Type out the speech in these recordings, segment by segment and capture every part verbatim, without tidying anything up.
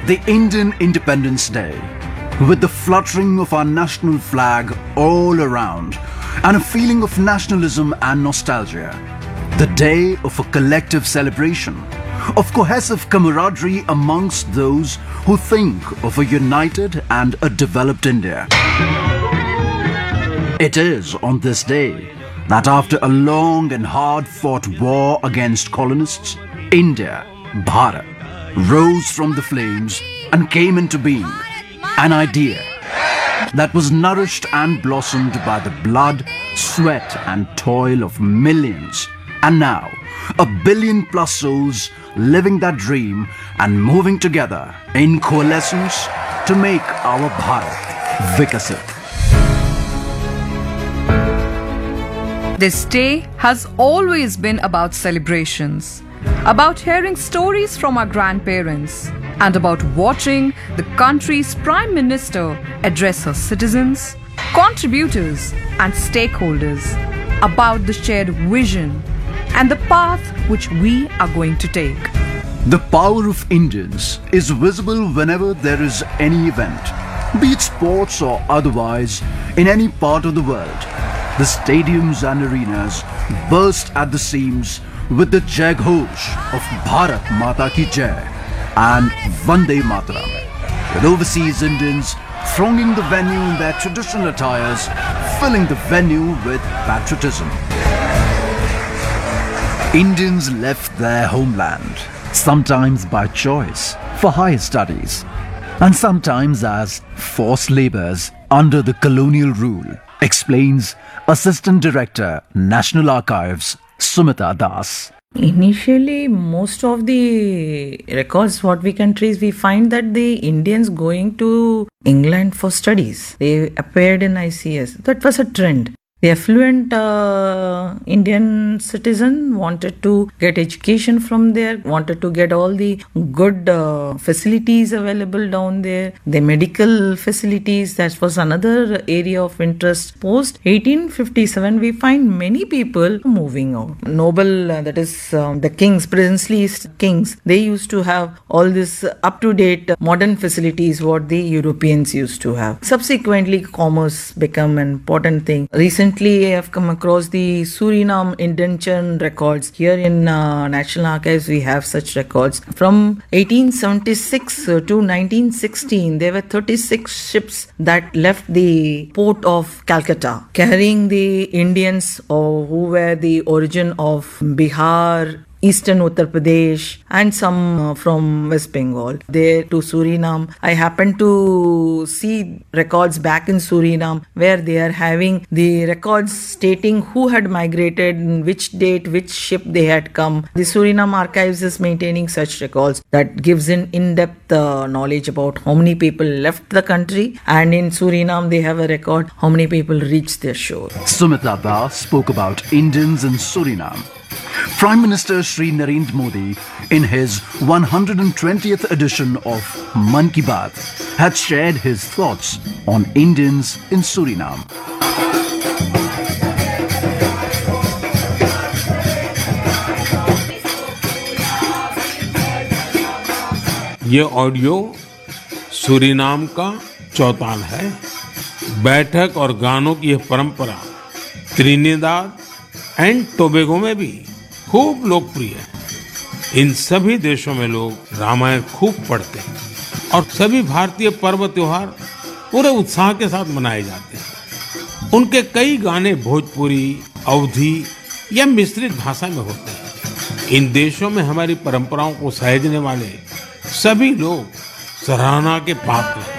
the Indian Independence Day, with the fluttering of our national flag all around and a feeling of nationalism and nostalgia. The day of a collective celebration, of cohesive camaraderie amongst those who think of a united and a developed India. It is on this day that after a long and hard-fought war against colonists, India, Bharat, rose from the flames and came into being, an idea that was nourished and blossomed by the blood, sweat and toil of millions, and now a billion plus souls living that dream and moving together in coalescence to make our Bharat Vikasit. This day has always been about celebrations, about hearing stories from our grandparents, and about watching the country's Prime Minister address her citizens, contributors, and stakeholders about the shared vision and the path which we are going to take. The power of Indians is visible whenever there is any event, be it sports or otherwise, in any part of the world. The stadiums and arenas burst at the seams with the Jai Ghosh of Bharat Mata Ki Jai and Vande Mataram, with overseas Indians thronging the venue in their traditional attires, filling the venue with patriotism. Indians left their homeland, sometimes by choice, for higher studies, and sometimes as forced labours under the colonial rule, explains Assistant Director, National Archives, Sumita Das. Initially, most of the records what we can trace, we find that the Indians going to England for studies, they appeared in I C S. That was a trend. The affluent uh, Indian citizen wanted to get education from there, wanted to get all the good uh, facilities available down there. The medical facilities, that was another area of interest. Post eighteen fifty-seven, we find many people moving out. Noble, uh, that is uh, the kings, princely kings, they used to have all this up-to-date modern facilities what the Europeans used to have. Subsequently, commerce became an important thing. Recently, I have come across the Suriname indenture records. Here in uh, National Archives, we have such records. From eighteen seventy-six to nineteen sixteen, there were thirty-six ships that left the port of Calcutta, carrying the Indians uh, who were the origin of Bihar, Eastern Uttar Pradesh, and some uh, from West Bengal, there to Suriname. I happened to see records back in Suriname where they are having the records stating who had migrated, in which date, which ship they had come. The Suriname Archives is maintaining such records that gives an in-depth uh, knowledge about how many people left the country, and in Suriname they have a record how many people reached their shore. Sumita Das spoke about Indians in Suriname. Prime Minister Shri Narendra Modi, in his one hundred twentieth edition of Mann Ki Baat, had shared his thoughts on Indians in Suriname. ये audio Suriname का चौताल है। बैठक और गानों की यह परंपरा Trinidad and Tobago में भी खूब लोकप्रिय है। इन सभी देशों में लोग रामायण खूब पढ़ते हैं और सभी भारतीय पर्व त्योहार पूरे उत्साह के साथ मनाए जाते हैं। उनके कई गाने भोजपुरी, अवधी या मिश्रित भाषा में होते हैं। इन देशों में हमारी परंपराओं को सहेजने वाले सभी लोग सराहना के पात्र हैं।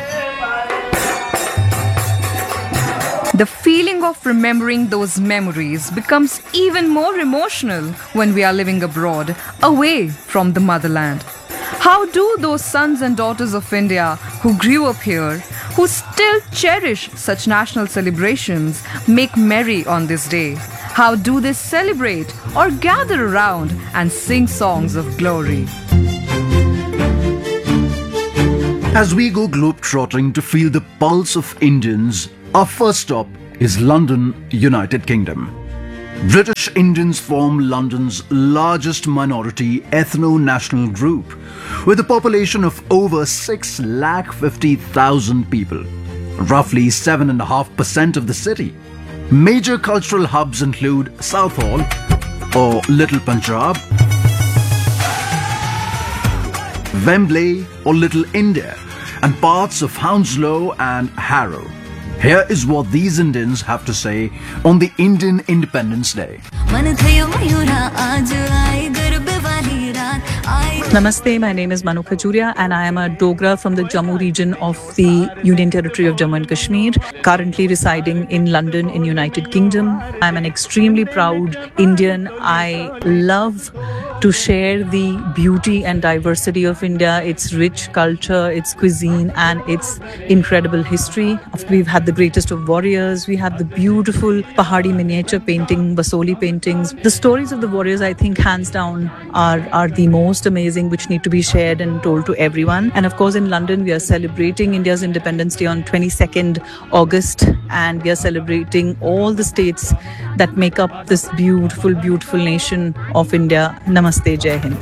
The feeling of remembering those memories becomes even more emotional when we are living abroad, away from the motherland. How do those sons and daughters of India who grew up here, who still cherish such national celebrations, make merry on this day? How do they celebrate or gather around and sing songs of glory? As we go globe-trotting to feel the pulse of Indians, our first stop is London, United Kingdom. British Indians form London's largest minority ethno-national group, with a population of over six lakh fifty thousand people, roughly seven point five percent of the city. Major cultural hubs include Southall or Little Punjab, Wembley or Little India, and parts of Hounslow and Harrow. Here is what these Indians have to say on the Indian Independence Day. Namaste, my name is Manu Khajuria and I am a Dogra from the Jammu region of the Union Territory of Jammu and Kashmir, currently residing in London in United Kingdom. I am an extremely proud Indian. I love to share the beauty and diversity of India, its rich culture, its cuisine and its incredible history. We've had the greatest of warriors, we have the beautiful Pahadi miniature painting, Basoli paintings. The stories of the warriors, I think, hands down are, are the most amazing, which need to be shared and told to everyone. And of course, in London, we are celebrating India's Independence Day on twenty-second August, and we are celebrating all the states that make up this beautiful, beautiful nation of India. Namaste, Jai Hind.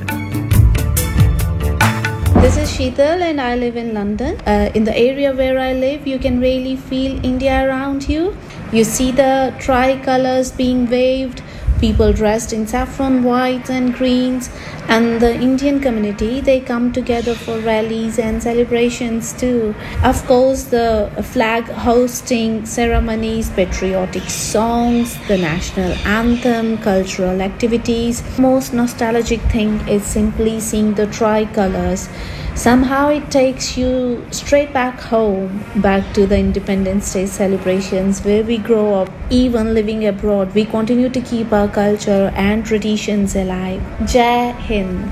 This is Sheetal and I live in London. Uh, in the area where I live, you can really feel India around you. You see the tricolors being waved, people dressed in saffron whites and greens, and the Indian community, they come together for rallies and celebrations too. Of course, the flag hosting ceremonies, patriotic songs, the national anthem, cultural activities. Most nostalgic thing is simply seeing the tricolors. Somehow it takes you straight back home, back to the Independence Day celebrations where we grow up. Even living abroad, we continue to keep our culture and traditions alive. Jai Hind.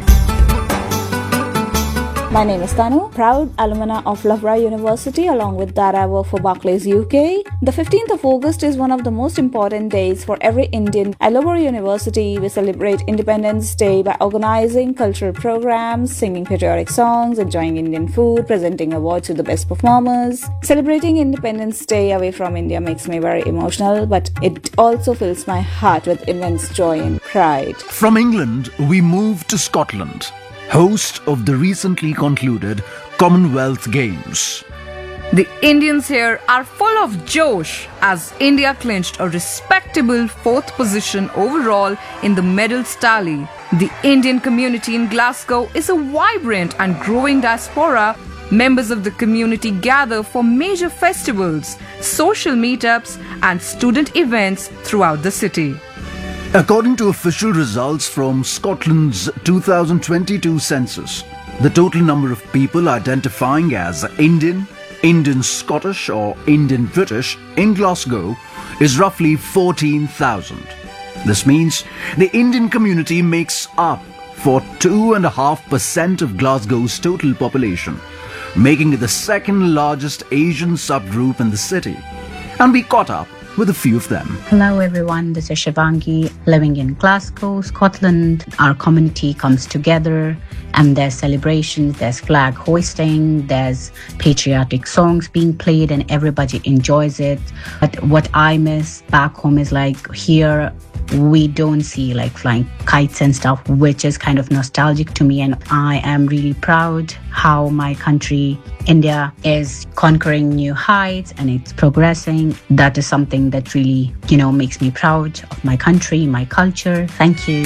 My name is Tanu, proud alumna of Loughborough University, along with that I work for Barclays U K. The fifteenth of August is one of the most important days for every Indian. At Loughborough University, we celebrate Independence Day by organizing cultural programs, singing patriotic songs, enjoying Indian food, presenting awards to the best performers. Celebrating Independence Day away from India makes me very emotional, but it also fills my heart with immense joy and pride. From England, we move to Scotland, host of the recently concluded Commonwealth Games. The Indians here are full of josh as India clinched a respectable fourth position overall in the medals tally. The Indian community in Glasgow is a vibrant and growing diaspora. Members of the community gather for major festivals, social meetups, and student events throughout the city. According to official results from Scotland's two thousand twenty-two census, the total number of people identifying as Indian, Indian Scottish or Indian British in Glasgow is roughly fourteen thousand. This means the Indian community makes up for two point five percent of Glasgow's total population, making it the second largest Asian subgroup in the city. And we caught up with a few of them. Hello everyone, this is Shivangi, living in Glasgow, Scotland. Our community comes together and there's celebrations, there's flag hoisting, there's patriotic songs being played and everybody enjoys it. But what I miss back home is like here we don't see like flying kites and stuff, which is kind of nostalgic to me, and I am really proud how my country, India, is conquering new heights and it's progressing. That is something that really, you know, makes me proud of my country, my culture. Thank you.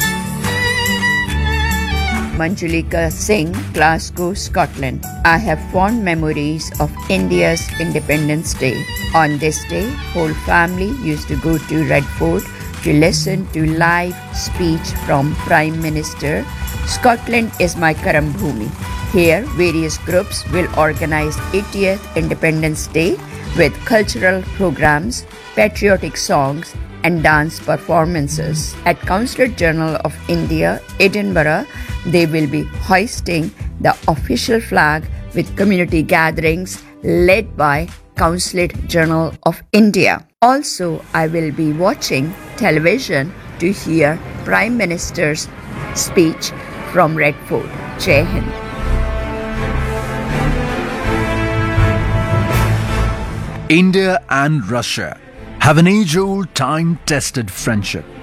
Manjulika Singh, Glasgow, Scotland. I have fond memories of India's Independence Day. On this day, whole family used to go to Red Fort to listen to live speech from Prime Minister. Scotland is my Karam Bhumi. Here, various groups will organize eightieth Independence Day with cultural programs, patriotic songs, and dance performances. At Consulate General of India, Edinburgh, they will be hoisting the official flag with community gatherings led by Consulate General of India. Also, I will be watching television to hear Prime Minister's speech from Red Fort. Jai Hind. India and Russia have an age-old, time-tested friendship.